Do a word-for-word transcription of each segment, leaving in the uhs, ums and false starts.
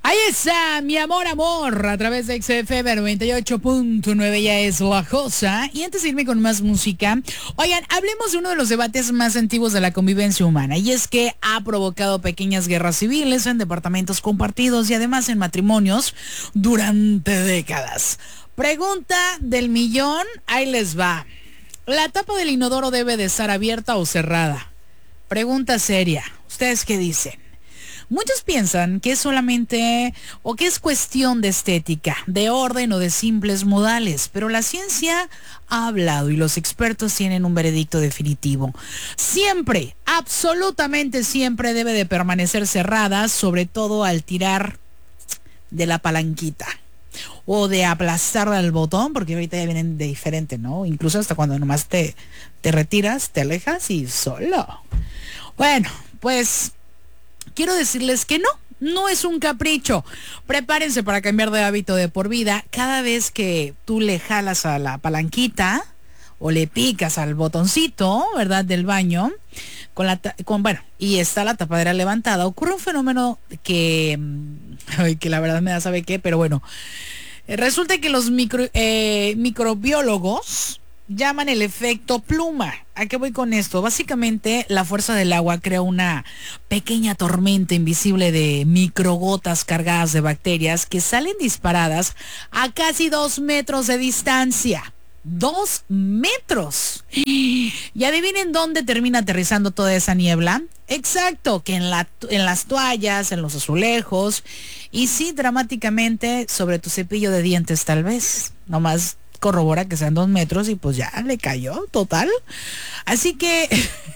Ahí está, mi amor, amor, a través de X F M noventa y ocho punto nueve, ya es la cosa. Y antes de irme con más música, oigan, hablemos de uno de los debates más antiguos de la convivencia humana, y es que ha provocado pequeñas guerras civiles en departamentos compartidos y además en matrimonios durante décadas. Pregunta del millón, ahí les va. ¿La tapa del inodoro debe de estar abierta o cerrada? Pregunta seria, ¿ustedes qué dicen? Muchos piensan que es solamente o que es cuestión de estética, de orden o de simples modales, pero la ciencia ha hablado y los expertos tienen un veredicto definitivo. Siempre, absolutamente siempre debe de permanecer cerrada, sobre todo al tirar de la palanquita o de aplastar al botón, porque ahorita ya vienen de diferente, ¿no? Incluso hasta cuando nomás te, te retiras, te alejas y solo. Bueno, pues quiero decirles que no, no es un capricho. Prepárense para cambiar de hábito de por vida. Cada vez que tú le jalas a la palanquita o le picas al botoncito, ¿verdad?, del baño, con la con bueno, y está la tapadera levantada, ocurre un fenómeno que, ay, que la verdad me da sabe qué, pero bueno, resulta que los micro, eh, microbiólogos llaman el efecto pluma. ¿A qué voy con esto? Básicamente, la fuerza del agua crea una pequeña tormenta invisible de microgotas cargadas de bacterias que salen disparadas a casi dos metros de distancia. ¡Dos metros! Y adivinen dónde termina aterrizando toda esa niebla. Exacto, que en, la, en las toallas, en los azulejos, y sí, dramáticamente, sobre tu cepillo de dientes tal vez. Nomás corrobora que sean dos metros y pues ya le cayó, total. Así que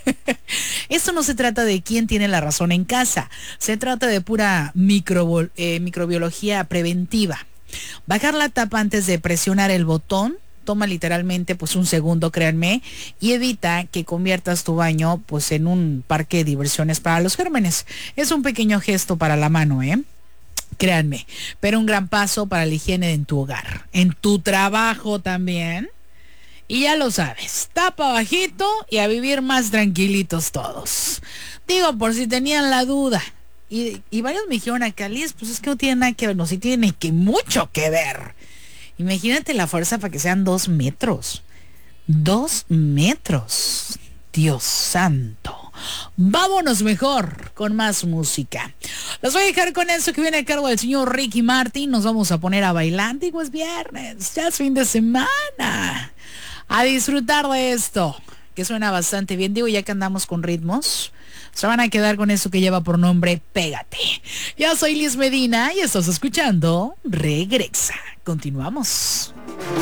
esto no se trata de quién tiene la razón en casa, se trata de pura micro, eh, microbiología preventiva. Bajar la tapa antes de presionar el botón toma literalmente pues un segundo, créanme, y evita que conviertas tu baño pues en un parque de diversiones para los gérmenes. Es un pequeño gesto para la mano, ¿eh? Créanme, pero un gran paso para la higiene en tu hogar, en tu trabajo también. Y ya lo sabes, tapa bajito y a vivir más tranquilitos todos. Digo, por si tenían la duda. Y, y varios me dijeron acá, Liz, pues es que no tiene nada que ver, no, sí tiene que mucho que ver. Imagínate la fuerza para que sean dos metros. Dos metros. Dios santo. Vámonos mejor con más música. Los voy a dejar con eso que viene a cargo del señor Ricky Martin. Nos vamos a poner a bailar. Digo, es viernes, ya es fin de semana. A disfrutar de esto, que suena bastante bien. Digo, ya que andamos con ritmos, se van a quedar con eso que lleva por nombre Pégate. Yo soy Liz Medina y estás escuchando Regresa. Continuamos.